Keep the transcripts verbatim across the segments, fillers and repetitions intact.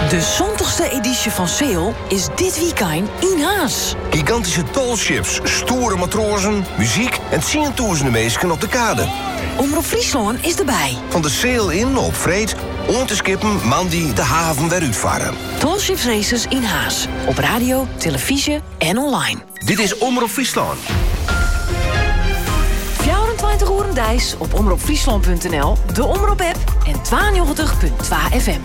De zontigste editie van Sale is dit weekend in Haas. Gigantische tallships, stoere matrozen, muziek en tienduizenden mensen op de kade. Omroep Friesland is erbij. Van de Sale in op vreed, om te skippen, man die de haven weer uitvaren. Tallships races in Haas. Op radio, televisie en online. Dit is Omroep Friesland. vierentwintig uur dijs op omroepfriesland punt n l, de Omroep-app en tweeënnegentig komma twee F M.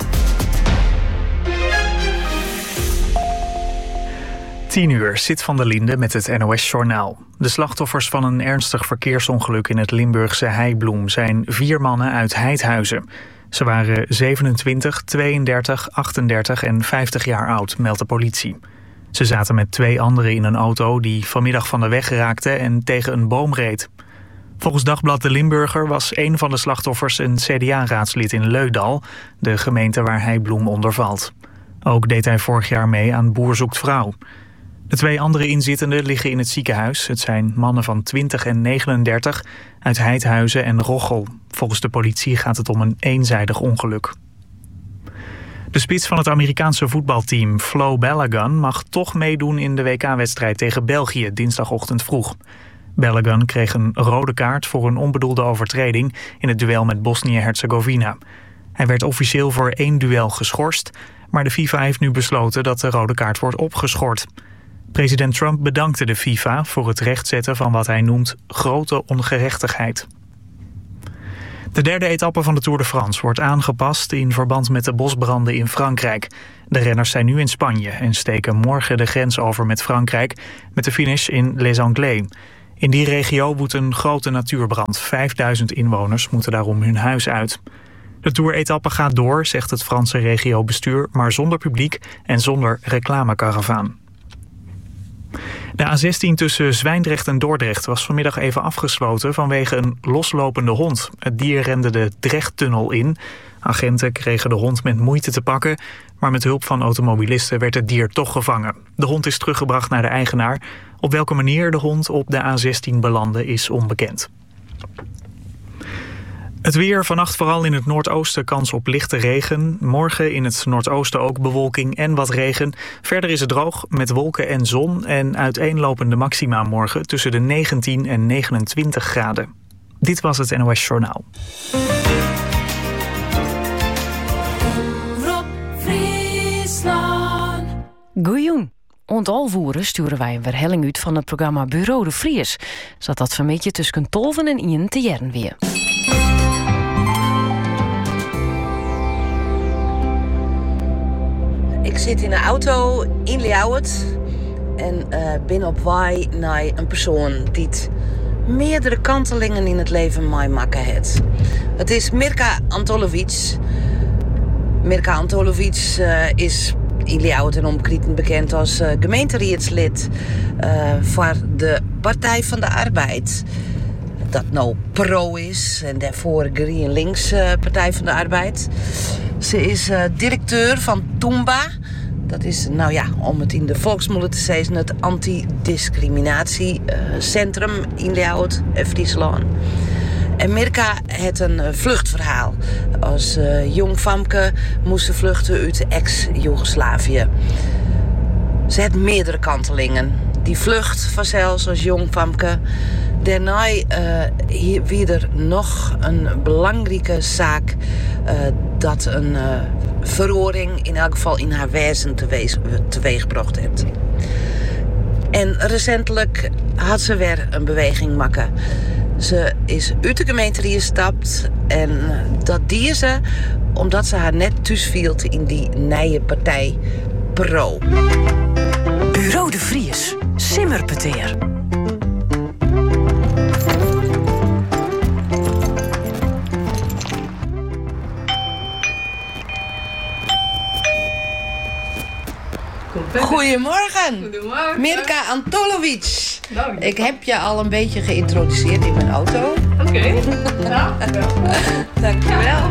tien uur, Zit van der Linde met het N O S-journaal. De slachtoffers van een ernstig verkeersongeluk in het Limburgse Heibloem zijn vier mannen uit Heidhuizen. Ze waren zevenentwintig, tweeëndertig, achtendertig en vijftig jaar oud, meldt de politie. Ze zaten met twee anderen in een auto die vanmiddag van de weg raakte en tegen een boom reed. Volgens Dagblad De Limburger was een van de slachtoffers een C D A-raadslid in Leudal, de gemeente waar Heibloem onder valt. Ook deed hij vorig jaar mee aan Boer zoekt vrouw. De twee andere inzittenden liggen in het ziekenhuis. Het zijn mannen van twintig en negenendertig uit Heidhuizen en Roggel. Volgens de politie gaat het om een eenzijdig ongeluk. De spits van het Amerikaanse voetbalteam, Flo Balogun, mag toch meedoen in de W K-wedstrijd tegen België dinsdagochtend vroeg. Balogun kreeg een rode kaart voor een onbedoelde overtreding in het duel met Bosnië-Herzegovina. Hij werd officieel voor één duel geschorst, maar de FIFA heeft nu besloten dat de rode kaart wordt opgeschort. President Trump bedankte de FIFA voor het rechtzetten van wat hij noemt grote ongerechtigheid. De derde etappe van de Tour de France wordt aangepast in verband met de bosbranden in Frankrijk. De renners zijn nu in Spanje en steken morgen de grens over met Frankrijk met de finish in Les Anglais. In die regio woedt een grote natuurbrand. vijfduizend inwoners moeten daarom hun huis uit. De Tour-etappe gaat door, zegt het Franse regiobestuur, maar zonder publiek en zonder reclamekaravaan. De A zestien tussen Zwijndrecht en Dordrecht was vanmiddag even afgesloten vanwege een loslopende hond. Het dier rende de Drechttunnel in. Agenten kregen de hond met moeite te pakken, maar met hulp van automobilisten werd het dier toch gevangen. De hond is teruggebracht naar de eigenaar. Op welke manier de hond op de A zestien belandde is onbekend. Het weer, vannacht vooral in het noordoosten kans op lichte regen. Morgen in het noordoosten ook bewolking en wat regen. Verder is het droog met wolken en zon en uiteenlopende maxima morgen tussen de negentien en negenentwintig graden. Dit was het N O S Journaal. Goejoen. Ontalvoeren sturen wij een verhelling uit van het programma Bureau de Vries. Zodat dat vermidje tussen tolven en ien te jaren weer. Ik zit in een auto in Ljouwert en uh, ben op weg naar een persoon die meerdere kantelingen in het leven mee maken heeft. Het is Mirka Antolovic. Mirka Antolovic uh, is in Ljouwert en omkreten bekend als uh, gemeenteraadslid uh, voor de Partij van de Arbeid. Dat nou pro is en daarvoor Green Links uh, Partij van de Arbeid. Ze is uh, directeur van Toomba. Dat is, nou ja, om het in de volksmond te zeggen, het antidiscriminatiecentrum uh, in Ljouwert en Friesland. En Mirka heeft een uh, vluchtverhaal. Als uh, jong famke moest ze vluchten uit ex-Joegoslavië. Ze heeft meerdere kantelingen. Die vlucht vanzelfs als jong famke. Daarna uh, hier weer nog een belangrijke zaak uh, dat een uh, verhoring in elk geval in haar wezen teweeg, teweeggebracht heeft. En recentelijk had ze weer een beweging maken. Ze is uit de gemeente gestapt en dat deed ze omdat ze haar net thuis viel in die nieuwe partij Pro. Bureau de Vries. Simmerpeteer. Goedemorgen. Goedemorgen. Mirka Antolovic. Dank je. Ik heb je al een beetje geïntroduceerd in mijn auto. Oké. Okay. Nou, Dankjewel.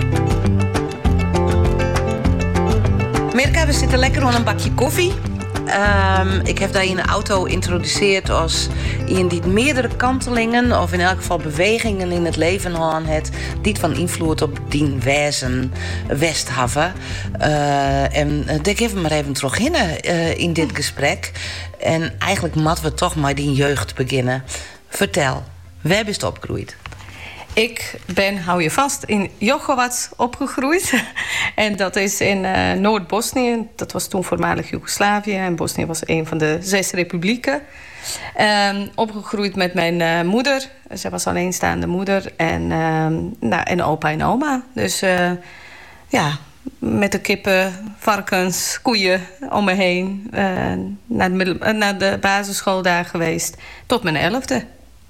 Mirka, we zitten lekker aan een bakje koffie. Uh, Um, ik heb daar in de auto introduceerd als in die meerdere kantelingen, of in elk geval bewegingen in het leven aan het, die van invloed op die wezen Westhaven. Uh, en uh, daar geven we maar even terug in, uh, in dit gesprek. En eigenlijk moeten we toch maar die jeugd beginnen. Vertel, waar ben je opgegroeid? Ik ben, hou je vast, in Jochowatz opgegroeid. En dat is in uh, Noord-Bosnië. Dat was toen voormalig Joegoslavië. En Bosnië was een van de zes republieken. Um, opgegroeid met mijn uh, moeder. Zij was alleenstaande moeder. En, um, nou, en opa en oma. Dus uh, ja, met de kippen, varkens, koeien om me heen. Uh, naar, de middel, uh, naar de basisschool daar geweest. Tot mijn elfde.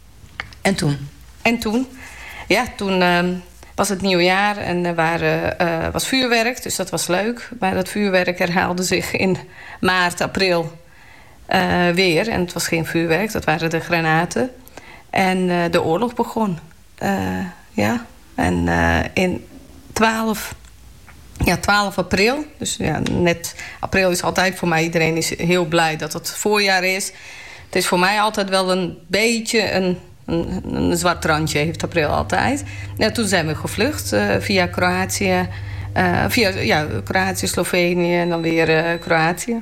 En toen? En toen... Ja, toen uh, was het nieuwjaar en er waren, uh, was vuurwerk, dus dat was leuk. Maar dat vuurwerk herhaalde zich in maart, april uh, weer. En het was geen vuurwerk, dat waren de granaten. En uh, de oorlog begon. Uh, ja, en uh, in twaalf, ja, twaalf april, dus ja, net april is altijd voor mij, iedereen is heel blij dat het voorjaar is. Het is voor mij altijd wel een beetje een... Een, een zwart randje heeft april altijd. Ja, toen zijn we gevlucht uh, via Kroatië. Uh, via ja, Kroatië, Slovenië en dan weer uh, Kroatië.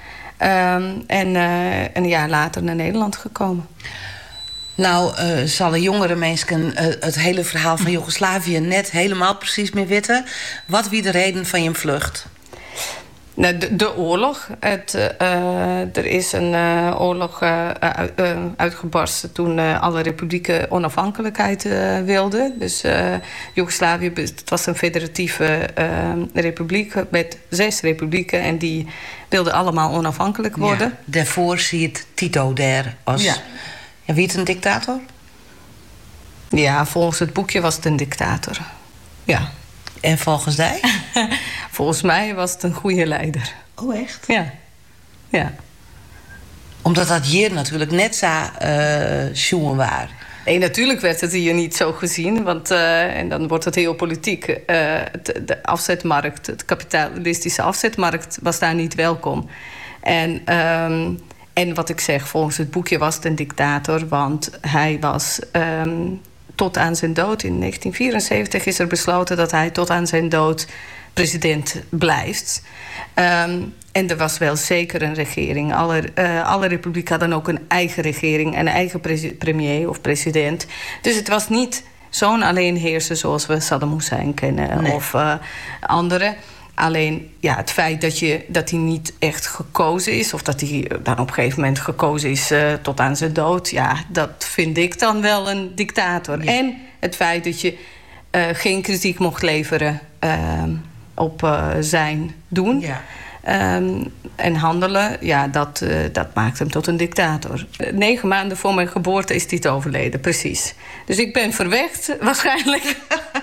Um, en uh, een jaar later naar Nederland gekomen. Nou, uh, zullen jongere mensen uh, het hele verhaal van Joegoslavië net helemaal precies meer weten. Wat wie de reden van je vlucht? De, de oorlog. Het, uh, er is een uh, oorlog uh, uh, uitgebarsten toen uh, alle republieken onafhankelijkheid uh, wilden. Dus uh, Joegoslavië, het was een federatieve uh, republiek met zes republieken. En die wilden allemaal onafhankelijk worden. Ja, daarvoor zie je het Tito daar als... Ja. Ja, wie is een dictator? Ja, volgens het boekje was het een dictator. Ja. En volgens mij? Volgens mij was het een goede leider. Oh, echt? Ja. Ja. Omdat dat hier natuurlijk net zo uh, schoen waar. Nee, natuurlijk werd het hier niet zo gezien. Want, uh, en dan wordt het heel politiek. Uh, de, de afzetmarkt, het kapitalistische afzetmarkt was daar niet welkom. En, um, en wat ik zeg, volgens het boekje was het een dictator. Want hij was... Um, tot aan zijn dood in negentien vierenzeventig is er besloten dat hij tot aan zijn dood president blijft. Um, en er was wel zeker een regering. Alle, uh, alle republieken hadden ook een eigen regering en een eigen pre- premier of president. Dus het was niet zo'n alleenheerser zoals we Saddam Hussein kennen nee. of uh, anderen. Alleen ja, het feit dat, je, dat hij niet echt gekozen is... of dat hij dan op een gegeven moment gekozen is uh, tot aan zijn dood... ja, dat vind ik dan wel een dictator. Ja. En het feit dat je uh, geen kritiek mocht leveren uh, op uh, zijn doen... Ja. Um, en handelen, ja, dat, uh, dat maakt hem tot een dictator. Uh, negen maanden voor mijn geboorte is hij overleden, precies. Dus ik ben verwekt, waarschijnlijk,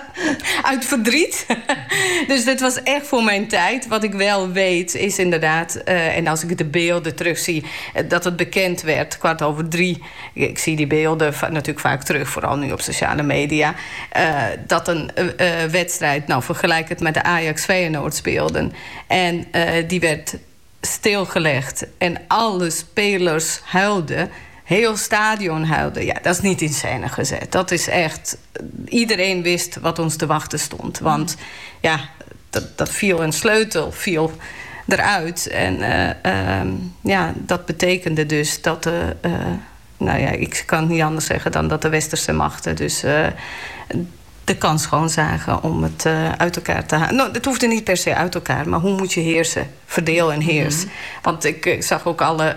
uit verdriet. Dus dat was echt voor mijn tijd. Wat ik wel weet, is inderdaad... Uh, en als ik de beelden terugzie, uh, dat het bekend werd, kwart over drie... ik zie die beelden va- natuurlijk vaak terug, vooral nu op sociale media... Uh, dat een uh, uh, wedstrijd, nou vergelijk het met de Ajax-Feyenoord speelden... en uh, die werd stilgelegd en alle spelers huilden... heel stadion huilde. Ja, dat is niet in scène gezet. Dat is echt... Iedereen wist wat ons te wachten stond. Want ja, dat, dat viel een sleutel, viel eruit. En uh, um, ja, dat betekende dus dat... Uh, uh, nou ja, ik kan niet anders zeggen dan dat de westerse machten... dus uh, de kans gewoon zagen om het uh, uit elkaar te halen. Nou, het hoefde niet per se uit elkaar, maar hoe moet je heersen? Verdeel en heers. Mm-hmm. Want ik, ik zag ook alle...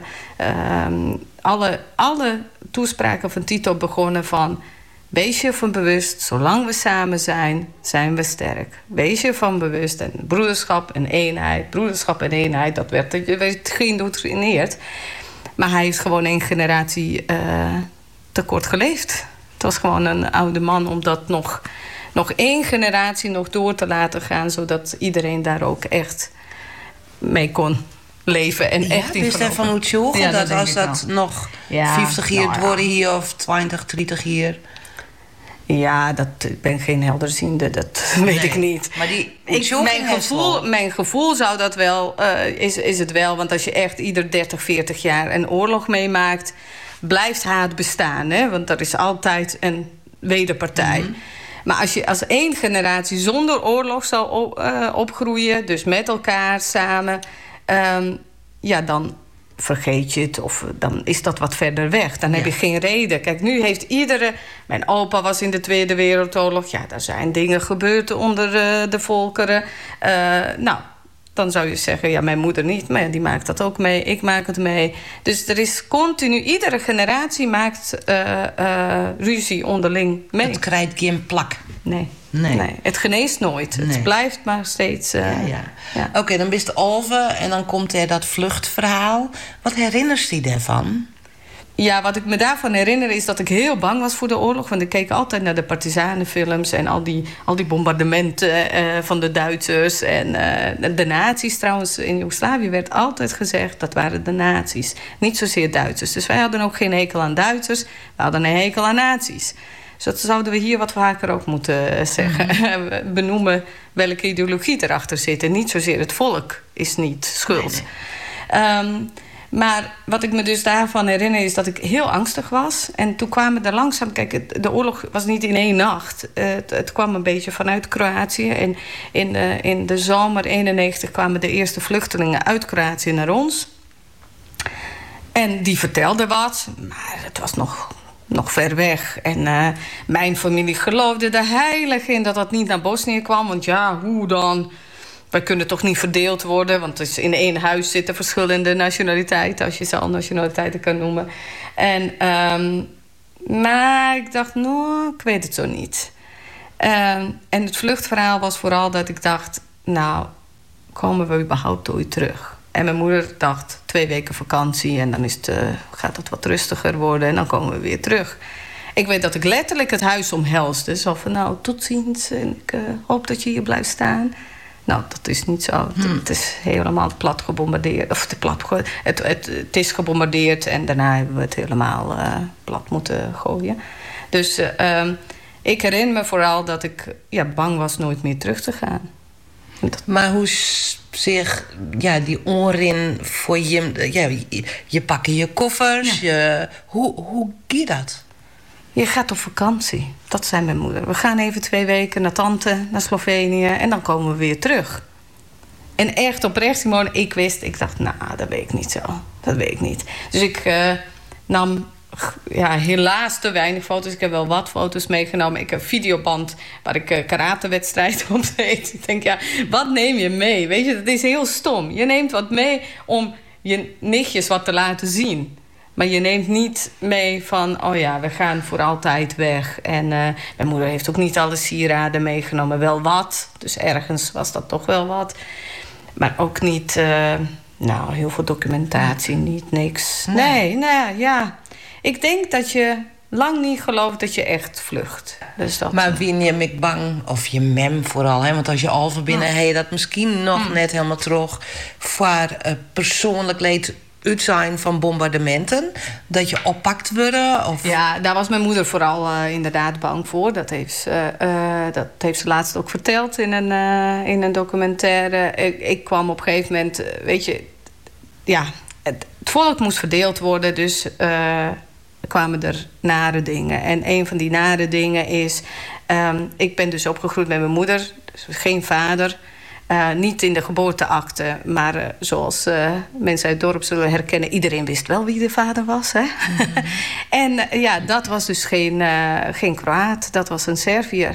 Uh, um, Alle, alle toespraken van Tito begonnen van... wees je ervan bewust, zolang we samen zijn, zijn we sterk. Wees je ervan bewust. En broederschap en eenheid, broederschap en eenheid... dat werd, werd geïndoctrineerd. Maar hij heeft gewoon één generatie uh, te kort geleefd. Het was gewoon een oude man om dat nog, nog één generatie nog door te laten gaan... zodat iedereen daar ook echt mee kon... leven en ja, echt in geloven. Van hoe tjoegen, ja, dat, dat als dat wel. Nog ja, vijftig jaar nou, worden hier of twintig, dertig jaar? Ja, dat ik ben geen helderziende, dat weet nee. ik niet. Maar die ik, mijn, gevoel, mijn gevoel zou dat wel, uh, is, is het wel. Want als je echt ieder dertig, veertig jaar een oorlog meemaakt, blijft haat bestaan. Hè? Want er is altijd een wederpartij. Mm-hmm. Maar als je als één generatie zonder oorlog zou op, uh, opgroeien, dus met elkaar samen, um, ja, dan vergeet je het of dan is dat wat verder weg. Dan heb ja. je geen reden. Kijk, nu heeft iedere... Mijn opa was in de Tweede Wereldoorlog. Ja, daar zijn dingen gebeurd onder uh, de volkeren. Uh, nou, dan zou je zeggen, ja, mijn moeder niet. Maar die maakt dat ook mee. Ik maak het mee. Dus er is continu... Iedere generatie maakt uh, uh, ruzie onderling mee. Het krijgt geen plak. Nee. Nee. nee, het geneest nooit. Nee. Het blijft maar steeds... Uh, ja, ja. ja. Oké, okay, dan ben je Alve en dan komt er dat vluchtverhaal. Wat herinnert je daarvan? Ja, wat ik me daarvan herinner is dat ik heel bang was voor de oorlog. Want ik keek altijd naar de partizanenfilms en al die, al die bombardementen uh, van de Duitsers. En uh, de nazi's trouwens. In Joegoslavië werd altijd gezegd dat waren de nazi's. Niet zozeer Duitsers. Dus wij hadden ook geen hekel aan Duitsers. We hadden een hekel aan nazi's. Dus dat zouden we hier wat vaker ook moeten zeggen. Mm-hmm. Benoemen welke ideologie erachter zit. En niet zozeer het volk is niet schuld. Nee, nee. Um, maar wat ik me dus daarvan herinner is dat ik heel angstig was. En toen kwamen er langzaam... Kijk, de oorlog was niet in één nacht. Uh, het, het kwam een beetje vanuit Kroatië. En in de, in de zomer eenennegentig kwamen de eerste vluchtelingen uit Kroatië naar ons. En die vertelden wat. Maar het was nog... nog ver weg. En uh, mijn familie geloofde er heilig in dat dat niet naar Bosnië kwam. Want ja, hoe dan? Wij kunnen toch niet verdeeld worden? Want dus in één huis zitten verschillende nationaliteiten, als je ze al nationaliteiten kan noemen. En, um, maar ik dacht, nou, ik weet het zo niet. Um, en het vluchtverhaal was vooral dat ik dacht, nou, komen we überhaupt ooit terug? En mijn moeder dacht, twee weken vakantie en dan is het, uh, gaat het wat rustiger worden en dan komen we weer terug. Ik weet dat ik letterlijk het huis omhelsde. Zo van, nou, tot ziens en ik uh, hoop dat je hier blijft staan. Nou, dat is niet zo. Hmm. Het is helemaal plat gebombardeerd. Of het, plat, het, het, het is gebombardeerd en daarna hebben we het helemaal uh, plat moeten gooien. Dus uh, um, ik herinner me vooral dat ik ja, bang was nooit meer terug te gaan. Dat... Maar hoe zich ja, die onrin voor je... Ja, je, je pakken je koffers. Ja. Je, hoe, hoe ging dat? Je gaat op vakantie. Dat zei mijn moeder. We gaan even twee weken naar tante, naar Slovenië. En dan komen we weer terug. En echt oprecht, Simone, ik wist... Ik dacht, nou, dat weet ik niet zo. Dat weet ik niet. Dus ik uh, nam... Ja, helaas te weinig foto's. Ik heb wel wat foto's meegenomen. Ik heb een videoband waar ik een karatewedstrijd op deed. Ik denk, ja, wat neem je mee? Weet je, dat is heel stom. Je neemt wat mee om je nichtjes wat te laten zien. Maar je neemt niet mee van, oh ja, we gaan voor altijd weg. En uh, mijn moeder heeft ook niet alle sieraden meegenomen. Wel wat, dus ergens was dat toch wel wat. Maar ook niet, uh, nou, heel veel documentatie, niet niks. Nee, nee, ja... Ik denk dat je lang niet gelooft dat je echt vlucht. Dus dat... Maar win je me bang, of je mem vooral, hè? Want als je al van binnen, ja. Hey, dat misschien nog mm. net helemaal terug voor uh, persoonlijk leed uit zijn van bombardementen, dat je oppakt worden? Of... Ja, daar was mijn moeder vooral uh, inderdaad bang voor. Dat heeft, ze, uh, dat heeft ze laatst ook verteld in een, uh, in een documentaire. Ik, ik kwam op een gegeven moment, uh, weet je, ja, het, het volk moest verdeeld worden, dus uh, kwamen er nare dingen. En een van die nare dingen is... Um, ik ben dus opgegroeid met mijn moeder, dus geen vader. Uh, niet in de geboorteakte, maar uh, zoals uh, mensen uit het dorp zullen herkennen... iedereen wist wel wie de vader was. Hè? Mm-hmm. en uh, ja, dat was dus geen, uh, geen Kroaat, dat was een Serviër.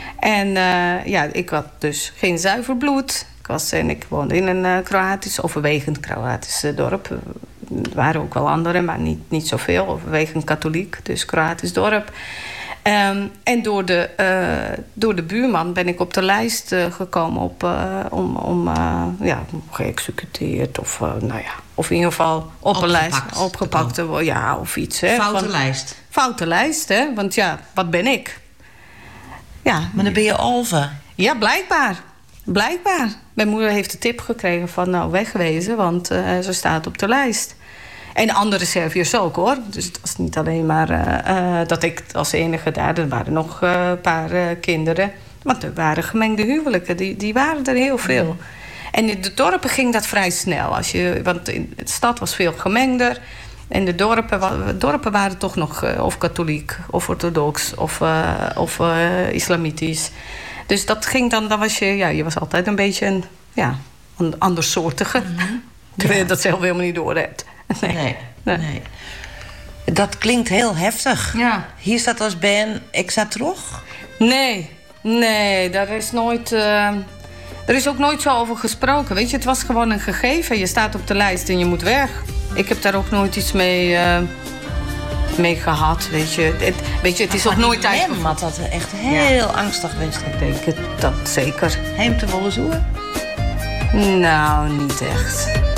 En uh, ja, ik had dus geen zuiver bloed. Ik, was, en ik woonde in een uh, Kroatisch, overwegend Kroatisch uh, dorp... Er waren ook wel anderen, maar niet, niet zoveel. Overwegend katholiek, dus Kroatisch dorp. Um, en door de, uh, door de buurman ben ik op de lijst uh, gekomen... Op, uh, om, om uh, ja, geëxecuteerd of, uh, nou ja, of in ieder geval op opgepakt. een lijst opgepakt te worden. Ja, of iets. Hè, foute van, lijst. Foute lijst, hè. Want ja, wat ben ik? Ja, maar dan ben je Alve. Ja, blijkbaar. Blijkbaar. Mijn moeder heeft de tip gekregen van nou wegwezen, want uh, ze staat op de lijst. En andere Serviërs ook, hoor. Dus het was niet alleen maar uh, uh, dat ik als enige daar... Er waren nog een uh, paar uh, kinderen. Want er waren gemengde huwelijken. Die, die waren er heel veel. Mm. En in de dorpen ging dat vrij snel. Als je, want in de stad was veel gemengder. En de dorpen, dorpen waren toch nog uh, of katholiek, of orthodox, of, uh, of uh, islamitisch. Dus dat ging dan, dan was je, ja, je was altijd een beetje een, ja, een andersoortige. Mm-hmm. Terwijl je dat zelf helemaal niet door hebt. Nee. Nee, nee. nee. Dat klinkt heel heftig. Ja. Hier staat als Ben, ik sta terug? Nee, nee, daar is nooit... Uh, er is ook nooit zo over gesproken. Weet je, het was gewoon een gegeven. Je staat op de lijst en je moet weg. Ik heb daar ook nooit iets mee, uh, mee gehad, weet je. Het, weet je, het is ook nooit tijd... Hem had dat echt heel ja. angstig geweest. Ik denk het, dat zeker. Hem te willen zoeken? Nou, niet echt.